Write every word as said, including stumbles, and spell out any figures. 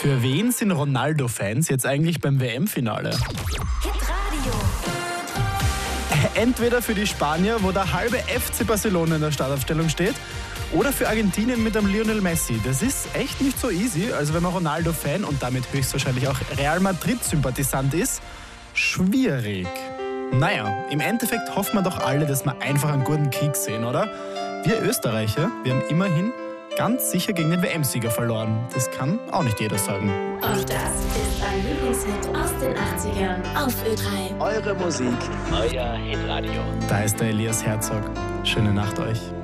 Für wen sind Ronaldo-Fans jetzt eigentlich beim W M-Finale? Hitradio. Entweder für die Spanier, wo der halbe F C Barcelona in der Startaufstellung steht, oder für Argentinien mit dem Lionel Messi. Das ist echt nicht so easy. Also wenn man Ronaldo-Fan und damit höchstwahrscheinlich auch Real Madrid-Sympathisant ist, schwierig. Naja, im Endeffekt hoffen wir doch alle, dass wir einfach einen guten Krieg sehen, oder? Wir Österreicher, wir haben immerhin ganz sicher gegen den W M-Sieger verloren. Das kann auch nicht jeder sagen. Und das ist ein Lieblingshit aus den achtzigern auf Ö drei. Eure Musik, euer Hitradio. Da ist der Elias Herzog. Schöne Nacht euch.